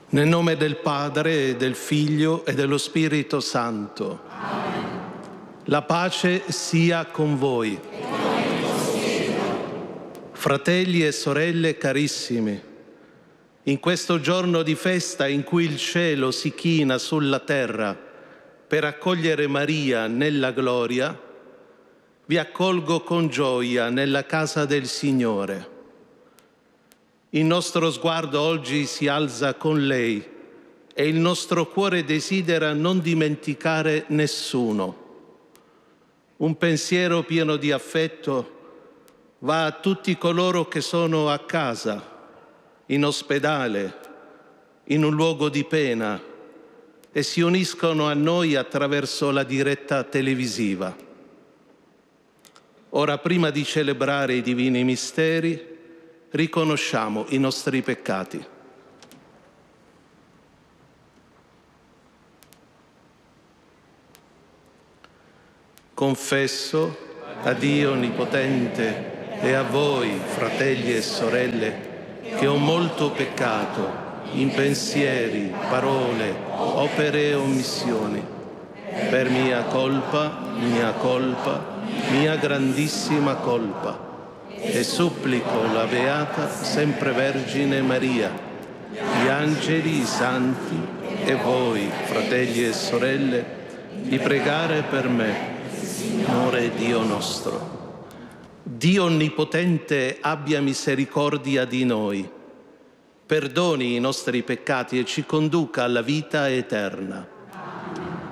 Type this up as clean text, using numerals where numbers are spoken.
Nel nome del Padre, del Figlio e dello Spirito Santo. Amen. La pace sia con voi. E con il tuo spirito. Fratelli e sorelle carissimi, in questo giorno di festa in cui il cielo si china sulla terra per accogliere Maria nella gloria, vi accolgo con gioia nella casa del Signore. Il nostro sguardo oggi si alza con lei e il nostro cuore desidera non dimenticare nessuno. Un pensiero pieno di affetto va a tutti coloro che sono a casa, in ospedale, in un luogo di pena e si uniscono a noi attraverso la diretta televisiva. Ora, prima di celebrare i divini misteri, riconosciamo i nostri peccati. Confesso a Dio Onnipotente e a voi, fratelli e sorelle, che ho molto peccato in pensieri, parole, opere e omissioni. Per mia colpa, mia grandissima colpa. E supplico la Beata Sempre Vergine Maria, gli angeli, i santi e voi, fratelli e sorelle, di pregare per me, Signore Dio nostro. Dio Onnipotente abbia misericordia di noi, perdoni i nostri peccati e ci conduca alla vita eterna.